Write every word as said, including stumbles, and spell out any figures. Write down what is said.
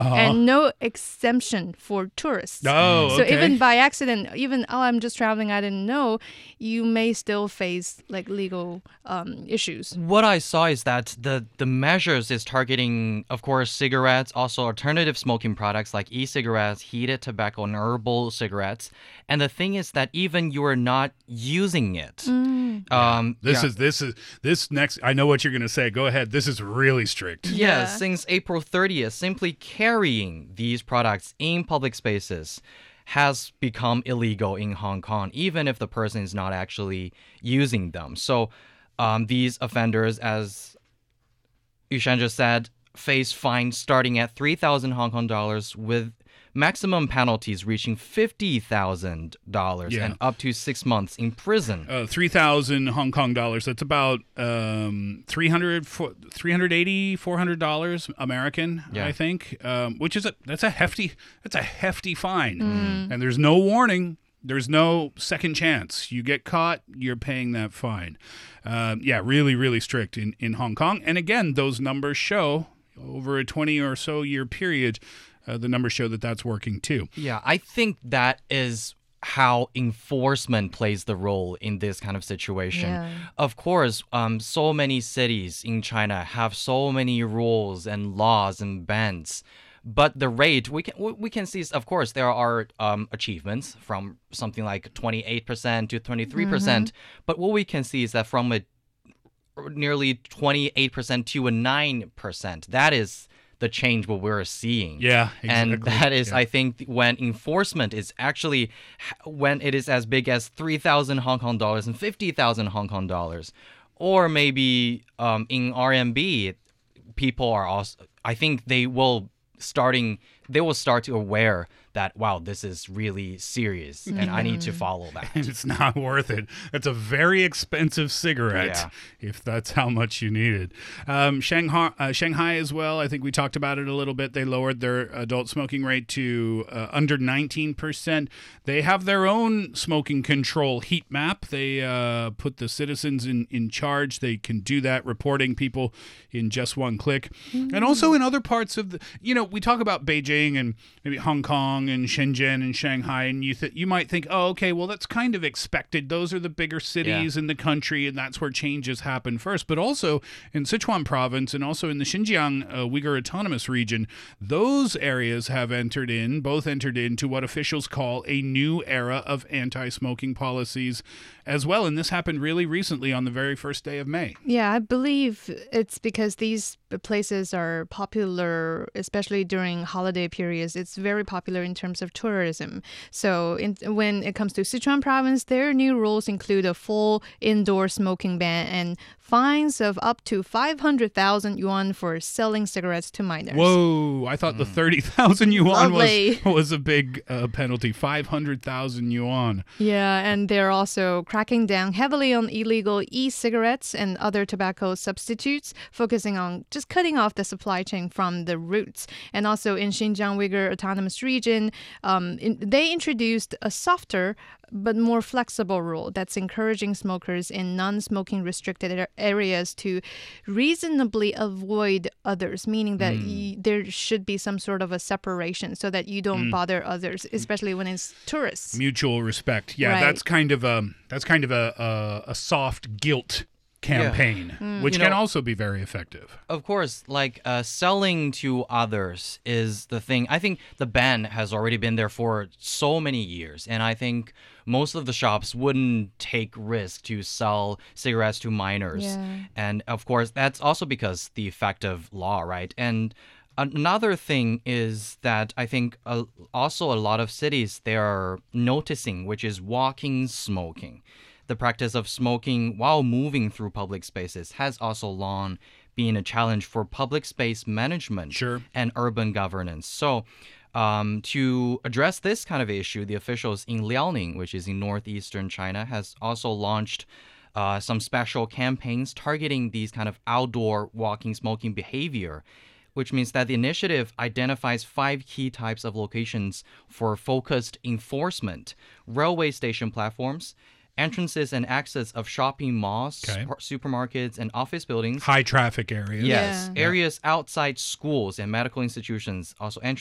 uh-huh. and no exemption for tourists. Oh, so okay. even by accident, even oh, I'm just traveling, I didn't know, you may still face like legal um, issues. What I saw is that the, the measures is targeting, of course, cigarettes, also alternative smoking products like e-cigarettes, heated tobacco, and herbal cigarettes. And the thing is that even you are not using it. Mm. Um, This yeah. is this is this next. I know what you're going to say. Go ahead. This is really strict. Yeah, Yeah. since April thirtieth, simply carrying these products in public spaces has become illegal in Hong Kong, even if the person is not actually using them. So um, these offenders, as Yushan just said, face fines starting at three thousand Hong Kong dollars with maximum penalties reaching fifty thousand dollars Yeah. and up to six months in prison. Uh, three thousand Hong Kong dollars. That's about um, three hundred, three hundred eighty, four hundred dollars American, Yeah. I think. Um, which is a that's a hefty that's a hefty fine, and there's no warning. There's no second chance. You get caught, you're paying that fine. Um, yeah, really, really strict in in Hong Kong. And again, those numbers show over a twenty or so year period. Uh, the numbers show that that's working too. Yeah, I think that is how enforcement plays the role in this kind of situation. Yeah. Of course, um, so many cities in China have so many rules and laws and bans. But the rate we can we can see is, of course, there are um, achievements from something like twenty-eight percent to twenty-three percent. But what we can see is that from a nearly twenty-eight percent to a nine percent, that is the change what we're seeing. Yeah, And exactly. that is, Yeah. I think, when enforcement is actually, when it is as big as three thousand Hong Kong dollars and fifty thousand Hong Kong dollars. Or maybe um, in R M B, people are also, I think they will starting, they will start to aware that, wow, this is really serious and I need to follow that. It's not worth it. It's a very expensive cigarette Yeah. if that's how much you need it. Um, Shanghai, uh, Shanghai as well. I think we talked about it a little bit. They lowered their adult smoking rate to uh, under nineteen percent. They have their own smoking control heat map. They uh, put the citizens in, in charge. They can do that, reporting people in just one click. And also in other parts of the, you know, we talk about Beijing and maybe Hong Kong and Shenzhen and Shanghai, and you th- you might think, oh, okay, well, that's kind of expected. Those are the bigger cities in the country, and that's where changes happen first. But also in Sichuan province and also in the Xinjiang uh, Uyghur Autonomous Region, those areas have entered in, both entered into what officials call a new era of anti-smoking policies as well. And this happened really recently on the very first day of May. Yeah, I believe it's because these places are popular, especially during holiday periods. It's very popular in terms of tourism. So in, when it comes to Sichuan province, their new rules include a full indoor smoking ban and fines of up to five hundred thousand yuan for selling cigarettes to minors. Whoa, I thought the thirty thousand yuan was, Lovely. was a big uh, penalty. five hundred thousand yuan. Yeah, and they're also cracking down heavily on illegal e-cigarettes and other tobacco substitutes, focusing on just cutting off the supply chain from the roots. And also in Xinjiang Uyghur Autonomous Region, um, in, they introduced a softer but more flexible rule that's encouraging smokers in non-smoking restricted ar- areas to reasonably avoid others, meaning that y- there should be some sort of a separation so that you don't bother others, especially when it's tourists. Mutual respect. Yeah, Right. that's kind of a that's kind of a a, a soft guilt campaign, which You can know- also be very effective. Of course, like uh, selling to others is the thing. I think the ban has already been there for so many years, and I think most of the shops wouldn't take risk to sell cigarettes to minors. Yeah. And of course, that's also because the effective law, right? And another thing is that I think uh, also a lot of cities they are noticing, which is walking smoking. The practice of smoking while moving through public spaces has also long been a challenge for public space management Sure. and urban governance. So, um, to address this kind of issue, the officials in Liaoning, which is in northeastern China, has also launched uh, some special campaigns targeting these kind of outdoor walking smoking behavior, which means that the initiative identifies five key types of locations for focused enforcement: railway station platforms, entrances and exits of shopping malls, Okay. super- supermarkets, and office buildings. High traffic areas. Yes, Yeah. areas outside schools and medical institutions, also